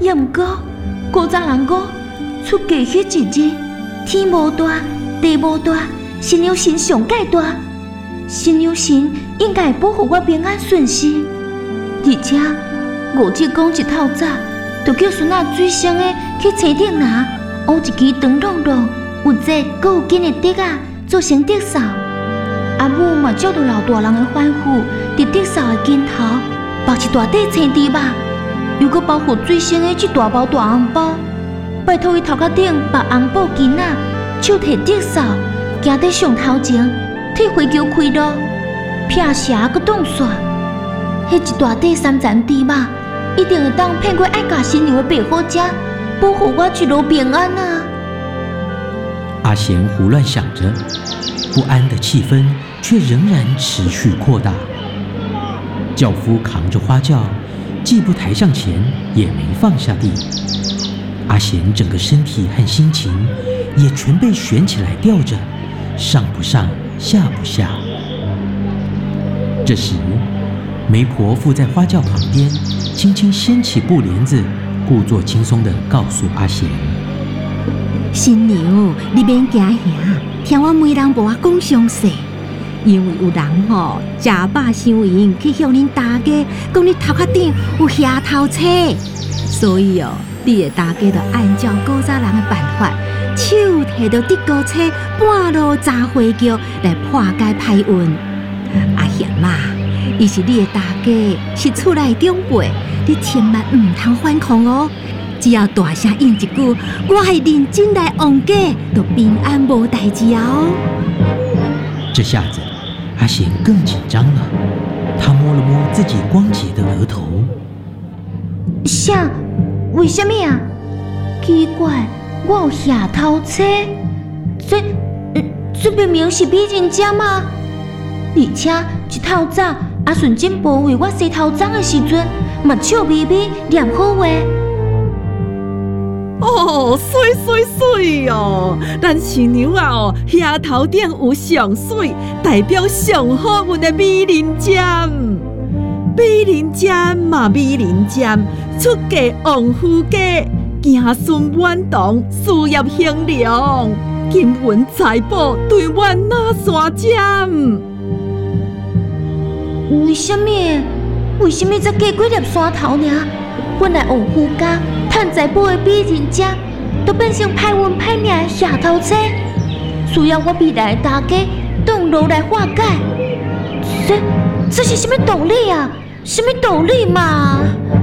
也毋过，古早人讲，出嫁迄一日，天无大，地无大，新娘神上界大。新娘神应该会保护我平安顺遂，而且五姐讲一透早，就叫孙仔水生的去青顶拿，乌一支长long long、有节阁有紧的竹仔做成竹扫。阿母嘛照着老大人的吩咐，伫竹扫的肩头包一大块青猪肉，又阁包互水生的一大包大红包，拜托伊头壳顶绑红布巾仔，手提竹扫，行伫上头前。替花轿开路，撇蛇阁挡线，迄一大块三层猪肉，一定会当骗过爱嫁新娘的白虎姐，保护我一路平安啊！ 阿贤胡乱想着，不安的气氛却仍然持续扩大。轿夫扛着花轿，既不抬上前，也没放下地。阿贤整个身体和心情也全被悬起来吊着，上不上，下不下。这时，媒婆附在花轿旁边，轻轻掀起布帘子，故作轻松地告诉阿贤：“ 新娘，你免惊吓，听我媒人无我讲详细。因为有人食饱伤闲，去向恁大家讲你头壳顶有虾头车，所以你的大家就按照古早人的办法。”手提着竹高车，半路砸花轿来破解歹运。阿贤啊，伊是你的大家，是厝内长辈，你千万唔通反抗哦！只要大声应一句“我系认真来旺嫁”，就平安无代志哦。 这下子，阿贤更紧张了。他摸了摸自己光洁的额头， 啥？为什么啊？奇怪。我有下头车，这明明是美人针嘛！而且一透早，阿顺真保卫我洗头脏的时阵，嘛笑眯眯念好话。 水哦！咱新娘啊额头顶有上水，代表上好运的美人针。美人针嘛，美人针，出嫁旺夫家。子孙满堂，事业兴隆，金银财宝对阮那山尖。 为什么才过几粒山头呢？本来旺夫家趁财宝的美人针，都变成歹运歹命的下头车，需要我未来的大家动脑来化解。这是什么道理啊？什么道理嘛？